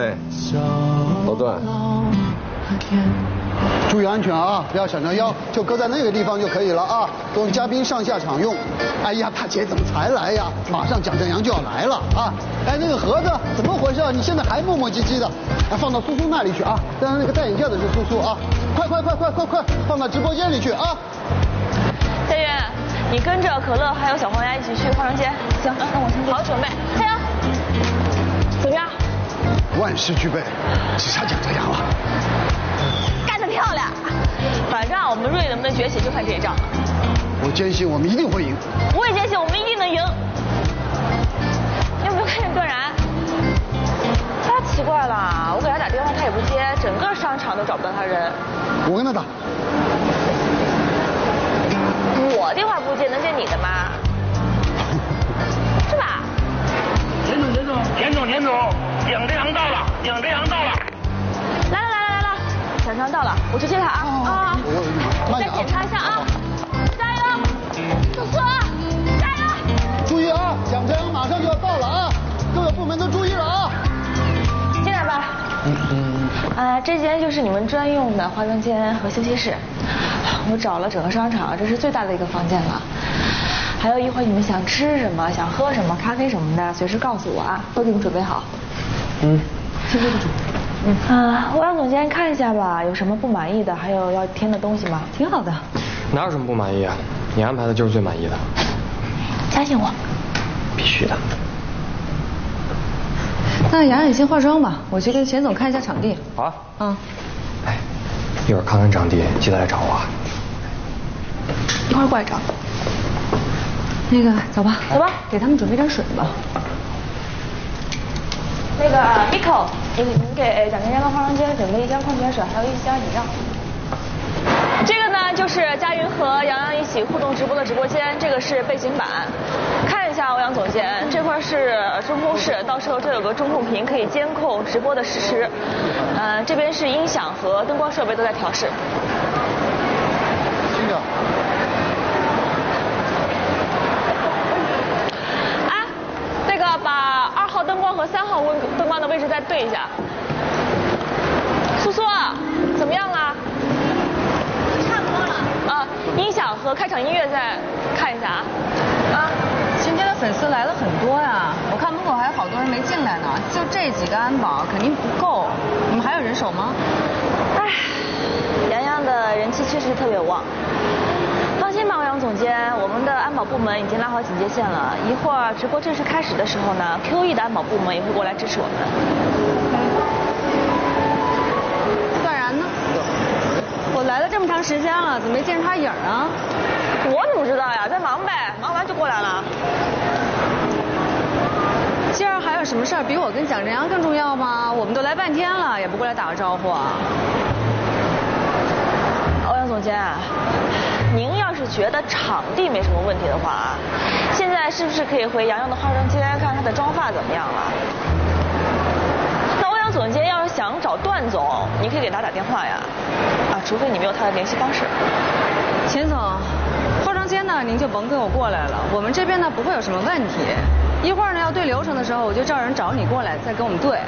备，都断。 注意安全啊，不要闪着腰，就搁在那个地方就可以了啊，供嘉宾上下场用。哎呀，大姐怎么才来呀？马上蒋正阳就要来了啊！哎，那个盒子怎么回事？你现在还磨磨唧唧的？哎，放到苏苏那里去啊！刚才那个戴眼镜的是苏苏啊！快，放到直播间里去啊！ 佳云，你跟着可乐还有小黄鸭一起去化妆间。行，那我先好好准备，加油！怎么样？ 万事俱备，只差蒋正阳了。 干得漂亮！反正我们瑞能不能崛起就看这一仗了。 我坚信我们一定会赢。 我也坚信我们一定能赢。你有没有看见段然？他奇怪了，我给他打电话他也不接，整个商场都找不到他人。 我跟他打。 我电话不接能接你的吗？是吧？ 田总，蒋正阳到了，来了， 蒋正阳到了，我去接他啊！再检查一下啊！加油，苏苏，加油！ 注意啊，蒋正阳马上就要到了啊，各个部门都注意了啊！ 进来吧。这间就是你们专用的化妆间和休息室。我找了整个商场，这是最大的一个房间了。还有一会儿你们想吃什么、想喝什么、咖啡什么的，随时告诉我啊，都给你们准备好。谢谢主。欧阳总监看一下吧，有什么不满意的，还有要添的东西吗？ 挺好的。 哪有什么不满意啊？你安排的就是最满意的。 相信我。 必须的。 那雅雅你先化妆吧，我去跟钱总看一下场地。 好啊。哎，一会儿看完场地记得来找我啊。 一会儿过来找。 那个，走吧，给他们准备点水吧。 那个 Miko， 您给蒋正阳的化妆间准备一箱矿泉水，还有一箱饮料。这个呢，就是佳云和杨洋一起互动直播的直播间，这个是背景板。看一下欧阳总监，这块是中控室，到时候这有个中控屏可以监控直播的实时。这边是音响和灯光设备都在调试。 听着。 那个把2号灯光和3号灯光的位置再对一下。苏苏，怎么样了？差不多了。音响和开场音乐再看一下啊。 今天的粉丝来了很多呀，我看门口还有好多人没进来呢，就这几个安保肯定不够。你们还有人手吗？ 洋洋的人气确实特别旺。放心吧，欧阳总监，我们的安保部门已经拉好警戒线了。一会儿直播正式开始的时候呢 ，QE 的安保部门也会过来支持我们。 段然呢？我来了这么长时间了，怎么没见着他影啊？ 我怎么知道呀？在忙呗，忙完就过来了。 今儿还有什么事儿比我跟蒋正阳更重要吗？我们都来半天了，也不过来打个招呼啊。 欧阳总监，您要是觉得场地没什么问题的话，现在是不是可以回洋洋的化妆间看他的妆发怎么样了？那欧阳总监要是想找段总，你可以给他打电话呀。除非你没有他的联系方式。 钱总，化妆间呢您就甭跟我过来了，我们这边呢不会有什么问题。一会儿呢要对流程的时候，我就叫人找你过来再跟我们对。